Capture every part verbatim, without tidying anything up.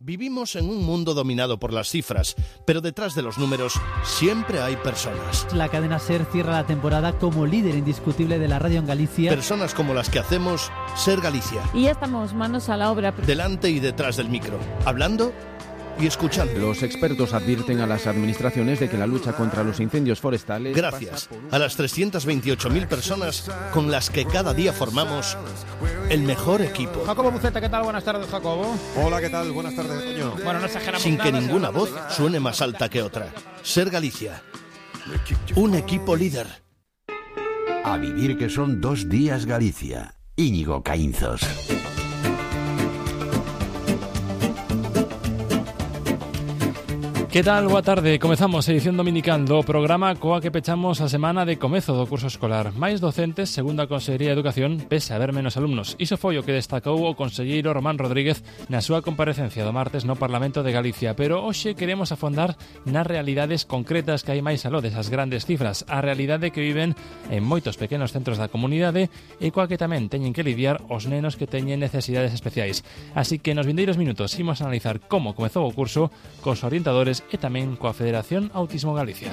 Vivimos en un mundo dominado por las cifras, pero detrás de los números siempre hay personas. La cadena SER cierra la temporada como líder indiscutible de la radio en Galicia. Personas como las que hacemos SER Galicia. Y ya estamos manos a la obra. Delante y detrás del micro, hablando y escuchando. Los expertos advierten a las administraciones de que la lucha contra los incendios forestales... Gracias a las trescientas veintiocho mil personas con las que cada día formamos el mejor equipo. Jacobo Buceta, ¿qué tal? Buenas tardes, Jacobo. Hola, ¿qué tal? Buenas tardes, Toño. Bueno, no exageramos Sin nada, que ninguna voz suene más alta que otra. SER Galicia. Un equipo líder. A vivir que son dos días Galicia. Íñigo Caínzos. Que tal? Boa tarde. Comezamos a edición dominical do programa coa que pechamos a semana de comezo do curso escolar. Máis docentes, segundo a Consellería de Educación, pese a haber menos alumnos. Iso foi o que destacou o conselleiro Román Rodríguez na súa comparecencia do martes no Parlamento de Galicia. Pero hoxe queremos afondar nas realidades concretas que hai máis aló desas grandes cifras. A realidade que viven en moitos pequenos centros da comunidade e coa que tamén teñen que lidiar os nenos que teñen necesidades especiais. Así que nos vindeiros minutos imos a analizar como comezou o curso cos orientadores e tamén coa Federación Autismo Galicia.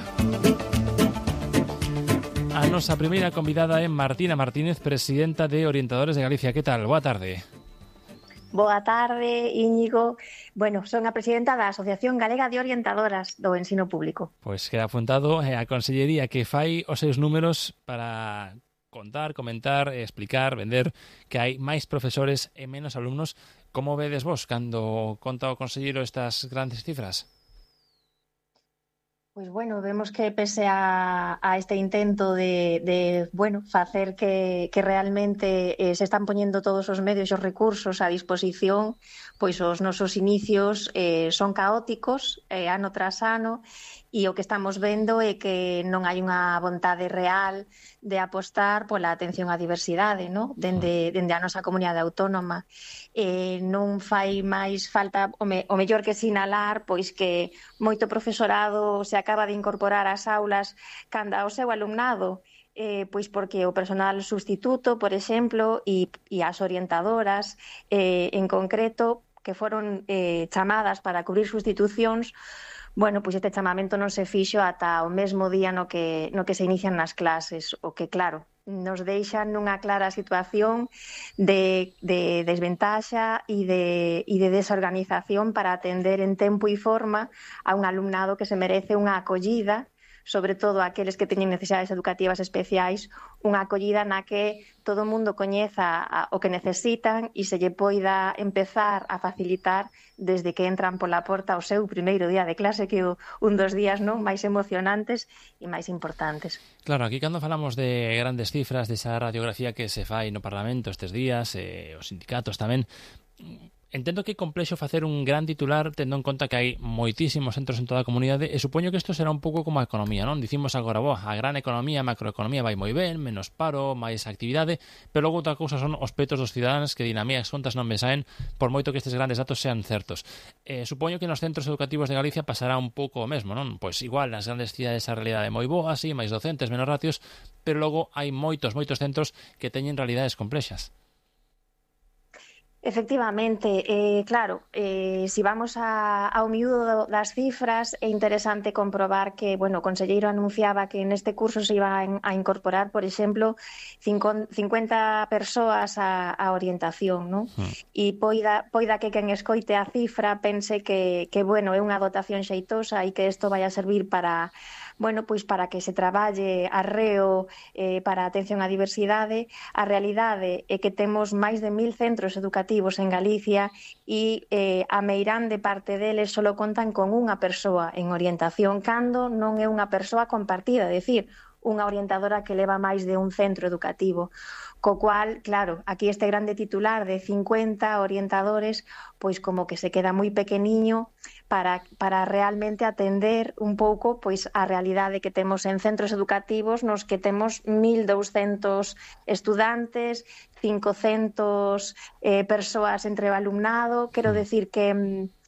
A nosa primeira convidada é Martina Martínez, presidenta de Orientadores de Galicia. Que tal? Boa tarde. Boa tarde, Íñigo. Bueno, son a presidenta da Asociación Galega de Orientadoras do Ensino Público. Pois queda apuntado a Consellería que fai os seus números para contar, comentar, explicar, vender que hai máis profesores e menos alumnos. Como vedes vos cando conta o conselleiro estas grandes cifras? Pois bueno, vemos que pese a, a este intento de, de bueno, facer que, que realmente eh, se están poñendo todos os medios e os recursos a disposición, pois os nosos inicios eh, son caóticos, eh, ano tras ano, e o que estamos vendo é que non hai unha vontade real de apostar pola atención á diversidade, no? dende, dende a nosa comunidade autónoma. Eh, non fai máis falta o, me, o mellor que sinalar pois que moito profesorado se acaba de incorporar ás aulas cando ao seu alumnado, eh, pois porque o personal sustituto, por exemplo, e, e as orientadoras eh, en concreto que foron eh, chamadas para cubrir sustitucións. Bueno, pois este chamamento non se fixo ata o mesmo día no que, no que se inician nas clases, o que, claro, nos deixa nunha clara situación de, de desventaxa e de, e de desorganización para atender en tempo e forma a un alumnado que se merece unha acollida, sobre todo aqueles que teñen necesidades educativas especiais, unha acollida na que todo o mundo coñeza o que necesitan e se lle poida empezar a facilitar desde que entran pola porta o seu primeiro día de clase, que é un dos días non máis emocionantes e máis importantes. Claro, aquí cando falamos de grandes cifras, desa radiografía que se fai no Parlamento estes días, eh, os sindicatos tamén, entendo que é complexo facer un gran titular tendo en conta que hai moitísimos centros en toda a comunidade e supoño que isto será un pouco como a economía, non? Dicimos agora, boa, a gran economía, a macroeconomía vai moi ben, menos paro, máis actividade, pero logo outra cousa son os petos dos cidadáns que din a mí as contas non me saen por moito que estes grandes datos sean certos. Eh, supoño que nos centros educativos de Galicia pasará un pouco o mesmo, non? Pois igual nas grandes cidades a realidade é moi boa, así, máis docentes, menos ratios, pero logo hai moitos, moitos centros que teñen realidades complexas. Efectivamente, eh, claro, eh, si vamos a, ao miúdo das cifras, é interesante comprobar que, bueno, o conselleiro anunciaba que neste curso se iba a, a incorporar, por exemplo, cincuenta persoas a, a orientación, non? Mm. E poida, poida que quen escoite a cifra pense que, que, bueno, é unha dotación xeitosa e que isto vai a servir para... bueno, pois para que se traballe arreo eh, para a atención á diversidade. A realidade é que temos máis de mil centros educativos en Galicia e eh, a meirande parte deles só contan con unha persoa en orientación, cando non é unha persoa compartida, é dicir, unha orientadora que leva máis de un centro educativo. Co cual, claro, aquí este grande titular de cincuenta orientadores, pois como que se queda moi pequeniño para, para realmente atender un pouco pois a realidade que temos en centros educativos nos que temos mil douscentos estudantes, cincocentas eh, persoas entre o alumnado. Quero decir que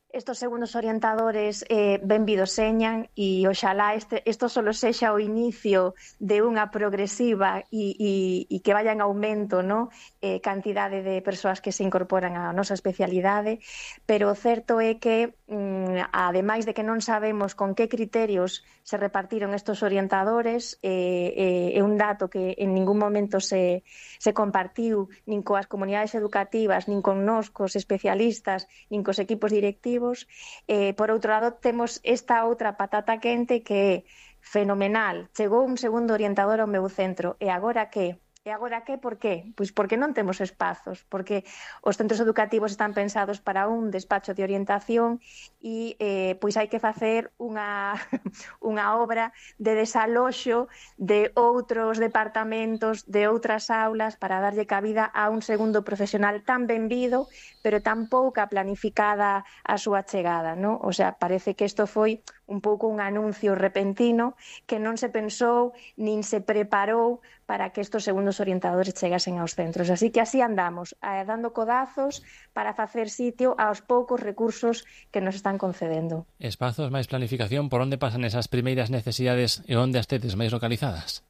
estos segundos orientadores eh, benvidos señan e oxalá este, isto solo sexa o inicio de unha progresiva e, e, e que vaya en aumento, no? eh, cantidade de persoas que se incorporan á nosa especialidade, pero o certo é que mm, ademais de que non sabemos con que criterios se repartiron estos orientadores, eh, eh, é un dato que en ningún momento se, se compartiu nin coas comunidades educativas, nin con nós, cos especialistas, nin cos equipos directivos. Eh, por outro lado, temos esta outra patata quente que é fenomenal. Chegou un segundo orientador ao meu centro. E agora que? E agora que? Por qué? Pois porque non temos espazos, porque os centros educativos están pensados para un despacho de orientación e eh, pois hai que facer unha, unha obra de desaloxo de outros departamentos, de outras aulas para darlle cabida a un segundo profesional tan benvido, pero tan pouca planificada a súa chegada, ¿no? O sea, parece que isto foi un pouco un anuncio repentino que non se pensou nin se preparou para que estos segundos orientadores chegasen aos centros. Así que así andamos, eh, dando codazos para facer sitio aos poucos recursos que nos están concedendo. Espazos, máis planificación, por onde pasan esas primeiras necesidades e onde as tedes máis localizadas?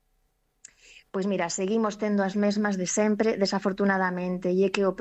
Pois mira, seguimos tendo as mesmas de sempre, desafortunadamente, e é que o,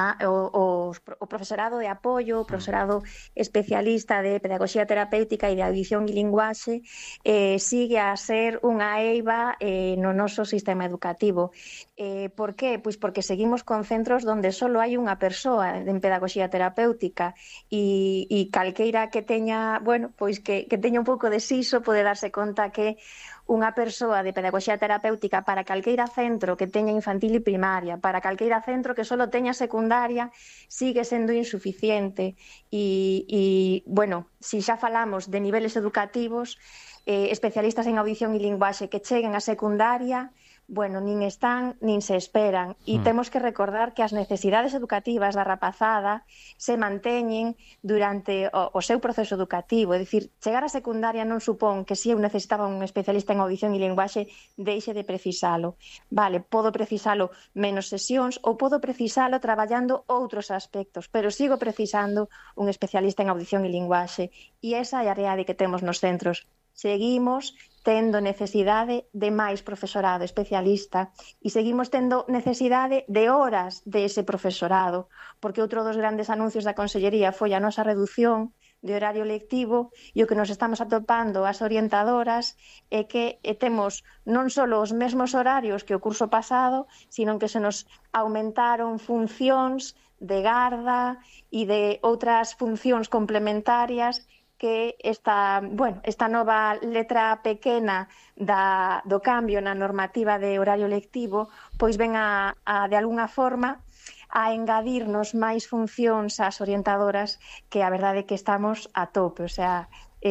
o, o, o profesorado de apoio, o profesorado especialista de pedagogía terapéutica e de audición e linguaxe eh, sigue a ser unha eiva eh, no noso sistema educativo. Eh, por qué? Pois porque seguimos con centros onde só hai unha persoa en pedagogía terapéutica e, e calqueira que teña, bueno, pois que, que teña un pouco de siso pode darse conta que unha persoa de pedagogía terapéutica para calqueira centro que teña infantil e primaria, para calqueira centro que só teña secundaria, sigue sendo insuficiente. E, e bueno, se xa falamos de niveles educativos, eh, especialistas en audición e linguaxe que cheguen a secundaria, bueno, nin están, nin se esperan. E mm. temos que recordar que as necesidades educativas da rapazada se manteñen durante o, o seu proceso educativo. É dicir, chegar a secundaria non supón que se eu necesitaba un especialista en audición e linguaxe deixe de precisalo. Vale, podo precisalo menos sesións ou podo precisalo traballando outros aspectos, pero sigo precisando un especialista en audición e linguaxe. E esa é a realidade que temos nos centros. Seguimos tendo necesidade de máis profesorado especialista e seguimos tendo necesidade de horas de ese profesorado, porque outro dos grandes anuncios da Consellería foi a nosa redución de horario lectivo e o que nos estamos atopando as orientadoras é que temos non só os mesmos horarios que o curso pasado, sino que se nos aumentaron funcións de garda e de outras funcións complementarias que esta, bueno, esta nova letra pequena da, do cambio na normativa de horario lectivo pois ven a, a de alguna forma a engadirnos máis funcións ás orientadoras que a verdade é que estamos a tope, o sea,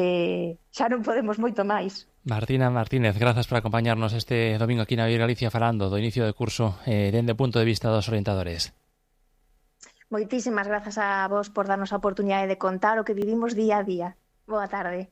eh, xa non podemos moito máis. Martina Martínez, grazas por acompañarnos este domingo aquí na Vivir Galicia falando do inicio de curso eh, dende o punto de vista dos orientadores. Moitísimas grazas a vos por darnos a oportunidade de contar o que vivimos día a día. Boa tarde.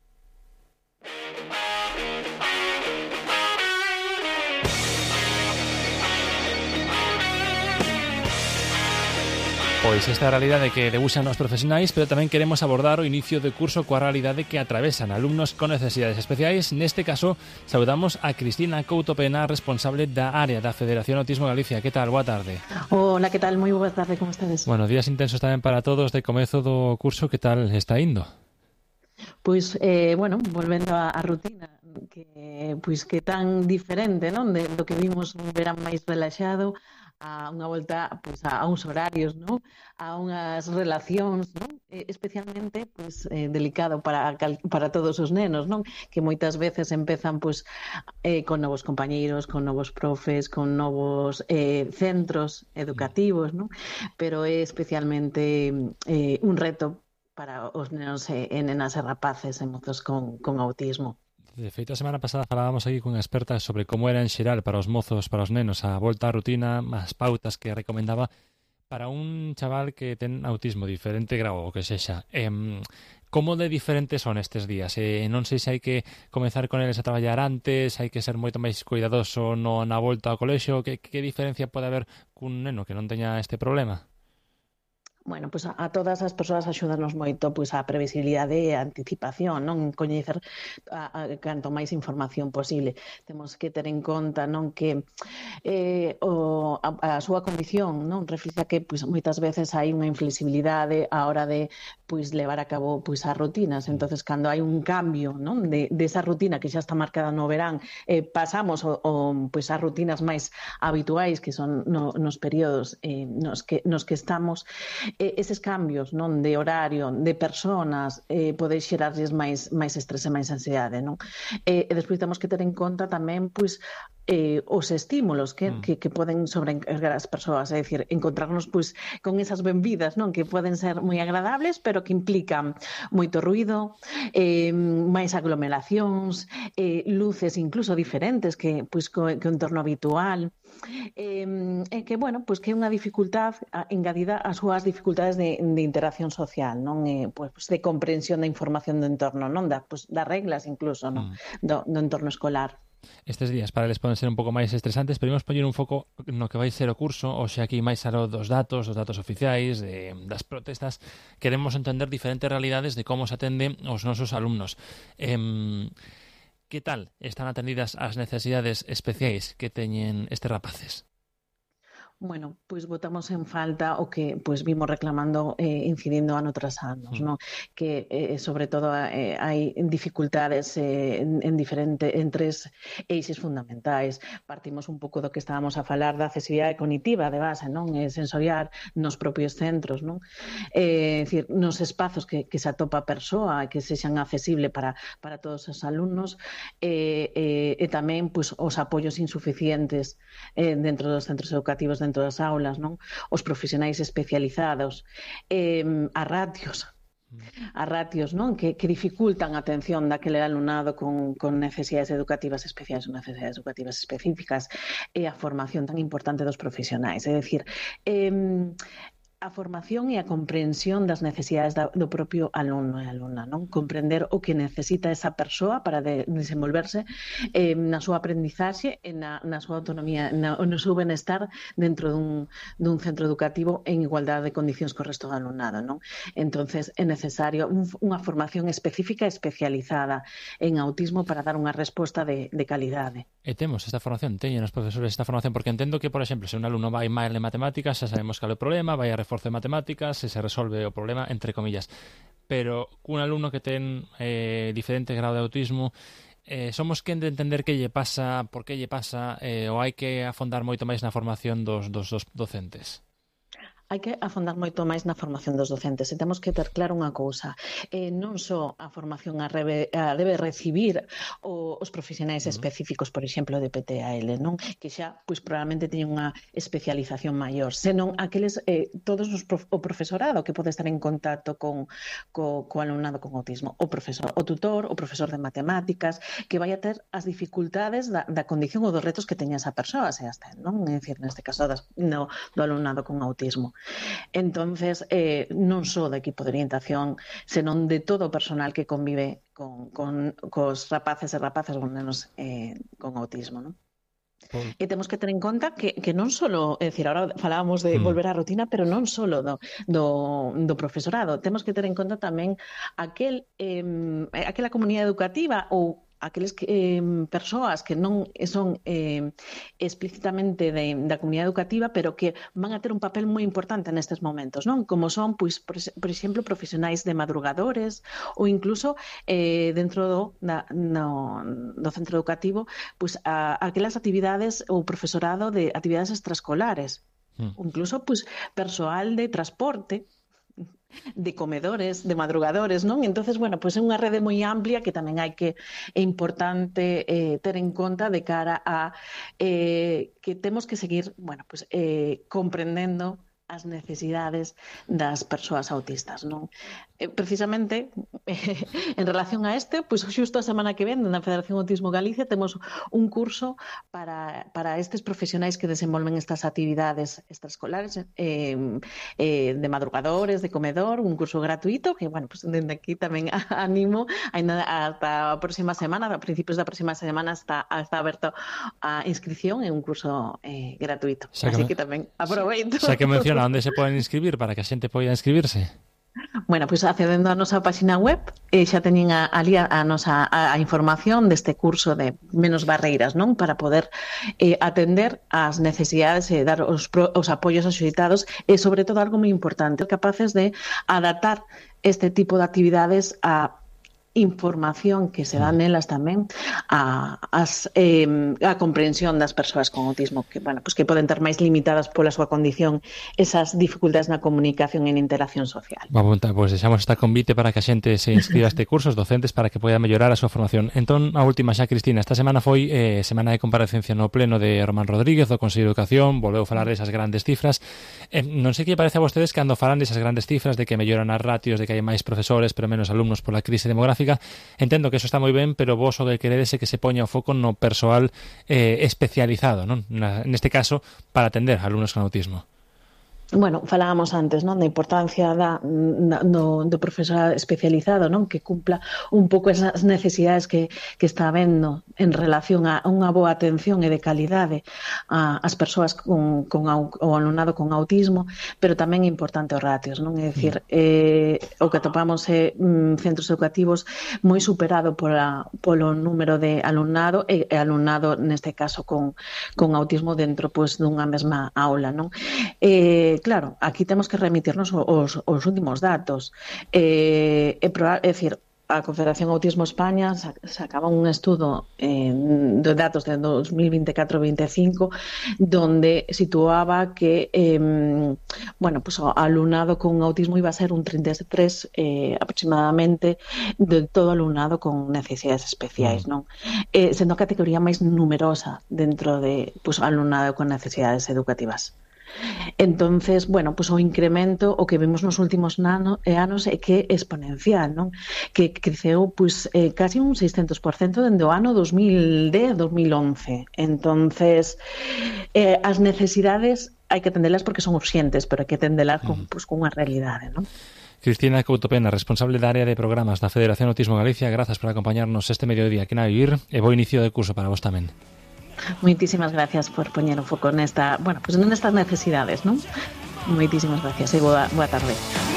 Pois esta é a realidade que debuxan os profesionais, pero tamén queremos abordar o inicio de curso coa realidade que atravesan alumnos con necesidades especiais. Neste caso, saudamos a Cristina Couto Pena, responsable da área da Federación Autismo Galicia. Que tal? Boa tarde. Hola, que tal? Moi boa tarde, como estades? Bueno, días intensos tamén para todos de comezo do curso. Que tal está indo? Pois, eh, bueno, volvendo á rutina, que pois que tan diferente, non? De, do que vimos un verán máis relaxado, a unha volta pois, a, a uns horarios, non? A unhas relacións, non? Eh, especialmente pois, eh, delicado para, para todos os nenos, non? Que moitas veces empezan pois, eh, con novos compañeiros, con novos profes, con novos eh, centros educativos, non? Pero é especialmente eh, un reto para os nenos e, e nenas e rapaces e mozos con, con autismo. De feito, a semana pasada falábamos aquí con expertas sobre como era en xeral para os mozos, para os nenos, a volta á rutina, as pautas que recomendaba para un chaval que ten autismo, diferente grau, o que sexa. Eh, como de diferentes son estes días? Eh, non sei se hai que comezar con eles a traballar antes, hai que ser moito máis cuidadoso no, na volta ao colexio, que, que diferencia pode haber cun neno que non teña este problema? Bueno, pois a, a todas as persoas axúdanos moito pois a previsibilidade e a anticipación, non coñecer a, a, canto máis información posible. Temos que ter en conta, non, que eh, o, a, a súa condición, non, reflexa que pois moitas veces hai unha inflexibilidade á hora de pois levar a cabo pois as rutinas. Entonces, cando hai un cambio, non, de, de esa rutina que xa está marcada no verán, eh, pasamos o, o pois as rutinas máis habituais que son no, nos períodos eh, nos que nos que estamos. Eh, eses cambios, non, de horario, de personas, eh, pode xerarlles máis máis estrés e máis ansiedade, non? Eh, e despois temos que ter en conta tamén, pois, eh, os estímulos que, mm. que, que poden sobrecargar as persoas, é dicir, encontrarnos, pois, con esas benvidas, non, que poden ser moi agradables, pero que implican moito ruido, eh, máis aglomeracións, eh, luces incluso diferentes que, pois, co, que o entorno habitual, eh, e que, bueno, pois que é unha dificultad engadida ás súas dificultades de, de interacción social, non? Eh, pois, de comprensión da información do entorno, non? Da, pois, das reglas incluso, non? Mm. Do, do entorno escolar. Estes días para eles poden ser un pouco máis estresantes, pero imos poñer un foco no que vai ser o curso, hoxe aquí máis aló dos datos, dos datos oficiais, de, das protestas. Queremos entender diferentes realidades de como se atende aos nosos alumnos. Eh, que tal están atendidas as necesidades especiais que teñen estes rapaces? Bueno, pois botamos en falta o que pois vimos reclamando eh, incidindo ano tras anos, mm. non? Que eh, sobre todo eh, hai dificultades eh, en, en diferente en tres eixes fundamentais. Partimos un pouco do que estábamos a falar da accesibilidade cognitiva de base, non? E sensorial nos propios centros, non? Eh, é dicir, nos espazos que, que se atopa a persoa, que sexan accesible para, para todos os alumnos, eh, eh, e tamén pois, os apoios insuficientes eh, dentro dos centros educativos, dentro dentro das aulas, non? Os profesionais especializados, eh, as ratios, as ratios, non? Que, que dificultan a atención daquele alumnado con, con necesidades educativas especiais ou necesidades educativas específicas, e a formación tan importante dos profesionais. É dicir, eh, a formación e a comprensión das necesidades da, do propio alumno e alumna, non? Comprender o que necesita esa persoa para de, desenvolverse eh, na súa aprendizaxe e na, na súa autonomía, na, no seu benestar dentro dun, dun centro educativo en igualdade de condicións co resto do alumnado, non? Entonces é necesario un, unha formación específica e especializada en autismo para dar unha resposta de, de calidade. E temos esta formación, teñen os profesores esta formación, porque entendo que, por exemplo, se un alumno vai mal en matemáticas, xa sabemos cal é o problema, vai a reforzo de matemáticas, se se resolve o problema, entre comillas. Pero cun alumno que ten eh, diferente grado de autismo, eh, somos quen de entender que lle pasa, por que lle pasa, eh, ou hai que afondar moito máis na formación dos, dos, dos docentes? Hai que afondar moito máis na formación dos docentes e temos que ter claro unha cousa, eh, non só a formación a, rebe, a debe recibir o, os profesionais uh-huh. específicos, por exemplo, de P T A L, non? Que xa, pois, probablemente teñen unha especialización maior, senón aqueles, eh, todos os prof, o profesorado que pode estar en contacto con co, co alumnado con autismo, o profesor, o tutor, o profesor de matemáticas, que vai a ter as dificultades da, da condición ou dos retos que teña esa persoa, se as ten, non? É dicir, neste caso, das, no, do alumnado con autismo. Entonces, eh, non só do equipo de orientación, senón de todo o personal que convive con, con cos rapaces e rapaces con nenos eh, con autismo, non? Mm. E temos que ter en conta que, que non só, é dicir, agora falábamos de mm. volver á rutina, pero non só do, do, do profesorado, temos que ter en conta tamén aquel, eh, aquela comunidade educativa ou aqueles que, eh, persoas que non son eh, explícitamente de, da comunidade educativa, pero que van a ter un papel moi importante nestes momentos, non? Como son, pois, por, por exemplo, profesionais de madrugadores ou incluso eh, dentro do, da, no, do centro educativo, pois, a, aquelas actividades ou profesorado de actividades extraescolares, mm. incluso pois, persoal de transporte, de comedores, de madrugadores, non? Entonces, bueno, pois é unha rede moi amplia que tamén hai que é importante eh, ter en conta de cara a eh, que temos que seguir, bueno, pois eh, comprendendo as necesidades das persoas autistas, non? Eh, precisamente, eh, en relación a este, pois xusto a semana que ven, na Federación Autismo Galicia, temos un curso para, para estes profesionais que desenvolven estas actividades extraescolares, eh, eh, de madrugadores, de comedor, un curso gratuito, que, bueno, pues, dende aquí tamén animo, ainda ata a próxima semana, a principios da próxima semana, está, está aberto a inscripción en un curso eh, gratuito. Xa Así que, me... que tamén aproveito. Xa que menciona Ana, onde se poden inscribir para que a xente poida inscribirse? Bueno, pois pues accedendo á nosa página web, eh, xa teñen a, ali a, a nosa a, a información deste curso de Menos Barreiras, non? Para poder eh, atender ás necesidades e dar os, pro, os apoios axuitados e, sobre todo, algo moi importante, capaces de adaptar este tipo de actividades a información que se dá nelas tamén a, as, eh, a comprensión das persoas con autismo que, bueno, pues que poden ter máis limitadas pola súa condición esas dificultades na comunicación e na interacción social. Vamos, pois deixamos esta convite para que a xente se inscriba a este curso, os docentes, para que poida mellorar a súa formación. Entón, a última xa, Cristina, esta semana foi eh, semana de comparecencia no pleno de Román Rodríguez, do Consello de Educación, volveu falar desas grandes cifras. Eh, non sei que parece a vostedes cando falan desas grandes cifras de que melloran as ratios, de que hai máis profesores pero menos alumnos pola crise demográfica. Entendo que eso está moi ben, pero vos o que queredes é que se poña o foco no persoal eh, especializado, non? Na, neste caso, para atender a alumnos con autismo. Bueno, falábamos antes, non, da importancia da, da, do, do profesorado especializado, non, que cumpla un pouco esas necesidades que, que está habendo en relación a unha boa atención e de calidade ás persoas con, con au, o alumnado con autismo, pero tamén é importante os ratios, non? É dicir, eh, o que atopamos é mm, centros educativos moi superado pola, polo número de alumnado e, e alumnado neste caso con, con autismo dentro pues, dunha mesma aula, non? Eh, Claro, aquí temos que remitirnos aos, aos últimos datos. Eh, é, é dicir, a Confederación Autismo España sacaba un estudo eh, de datos de dos mil veinticuatro veinticinco donde situaba que eh, bueno, pues, o alumnado con autismo iba a ser un treinta y tres eh, aproximadamente de todo alumnado con necesidades especiais, non? Eh, sendo a categoría máis numerosa dentro de pues, alumnado con necesidades educativas. Entonces, bueno, pues o incremento o que vemos nos últimos nano, eh, anos é que é exponencial, non? Que creceu pues, eh, casi un seiscentos por cento dende o ano dos mil dez dos mil once. Entonces, eh, as necesidades hai que atendelas porque son urxentes, pero hai que atendelas con, pues, con unha realidade, non? Cristina Coutopena, responsable da área de programas da Federación Autismo Galicia, grazas por acompañarnos este mediodía aquí na Vivir e bo inicio de curso para vos tamén. Moitísimas gracias por poñer o foco nesta, bueno, pues nestas necesidades, non? Moitísimas gracias e boa, boa tarde.